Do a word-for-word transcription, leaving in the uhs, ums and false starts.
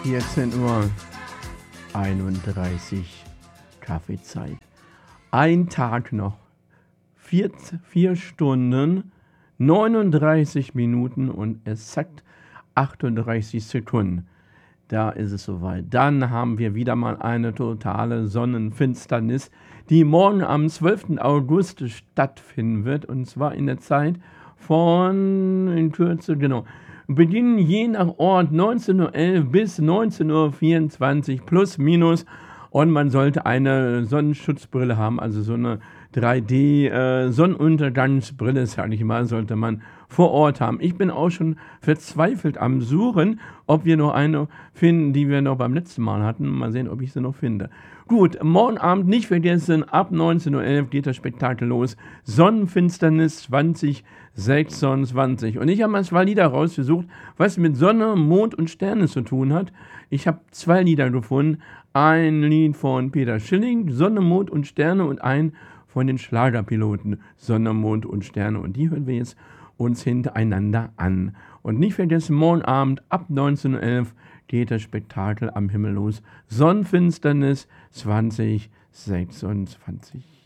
vierzehn Uhr einunddreißig Kaffeezeit. Ein Tag noch. Vier, vier Stunden, neununddreißig Minuten und exakt achtunddreißig Sekunden. Da ist es soweit. Dann haben wir wieder mal eine totale Sonnenfinsternis, die morgen am zwölften August stattfinden wird. Und zwar in der Zeit von, in Kürze, genau, beginnen je nach Ort neunzehn Uhr elf bis neunzehn Uhr vierundzwanzig plus minus. Und man sollte eine Sonnenschutzbrille haben, also so eine drei D äh, Sonnenuntergangsbrille, sage ich mal, sollte man vor Ort haben. Ich bin auch schon verzweifelt am Suchen, ob wir noch eine finden, die wir noch beim letzten Mal hatten. Mal sehen, ob ich sie noch finde. Gut, morgen Abend nicht vergessen, ab neunzehn Uhr elf geht das Spektakel los. Sonnenfinsternis zwanzig sechsundzwanzig. Und ich habe mal zwei Lieder rausgesucht, was mit Sonne, Mond und Sterne zu tun hat. Ich habe zwei Lieder gefunden. Ein Lied von Peter Schilling, Sonne, Mond und Sterne, und ein von den Schlagerpiloten, Sonne, Mond und Sterne. Und die hören wir jetzt uns hintereinander an. Und nicht vergessen, morgen Abend ab neunzehn Uhr elf geht das Spektakel am Himmel los. Sonnenfinsternis zwanzig sechsundzwanzig.